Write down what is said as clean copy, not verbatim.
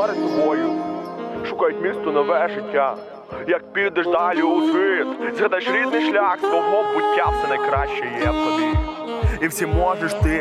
перед тобою шукають місто нове життя. Як підеш далі у світ, згадаєш рідний шлях свого буття, все найкраще є в тобі. І всі можеш ти